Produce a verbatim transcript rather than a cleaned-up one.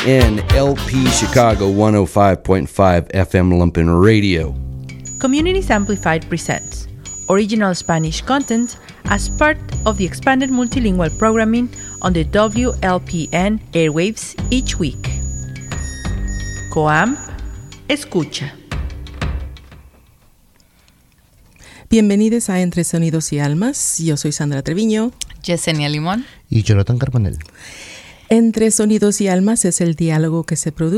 and L P Chicago one oh five point five F M Lumpen Radio. Communities Amplified presents original Spanish content as part of the expanded multilingual programming on the W L P N airwaves each week. Coamp Escucha. Bienvenidos a Entre Sonidos y Almas. Yo soy Sandra Treviño. Yesenia Limón. Y Jonathan Carbonell. Entre Sonidos y Almas es el diálogo que se produce